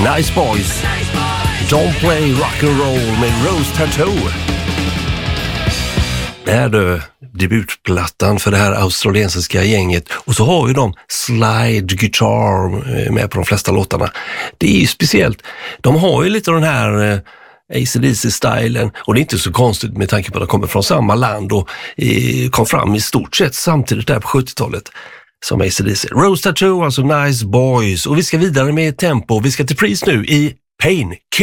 Nice Boys. Don't Play Rock'n'Roll med Rose Tattoo. Det är debutplattan för det här australiensiska gänget. Och så har ju de slide guitar med på de flesta låtarna. Det är ju speciellt. De har ju lite av den här AC/DC-stylen, och det är inte så konstigt med tanke på att de kommer från samma land och kom fram i stort sett samtidigt där på 70-talet som AC/DC. Rose Tattoo, alltså Nice Boys. Och vi ska vidare med tempo. Vi ska till Priest nu i Painkiller.